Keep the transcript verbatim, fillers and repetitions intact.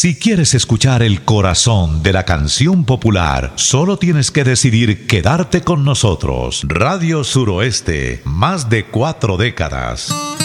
Si quieres escuchar el corazón de la canción popular, solo tienes que decidir quedarte con nosotros. Radio Suroeste, más de cuatro décadas.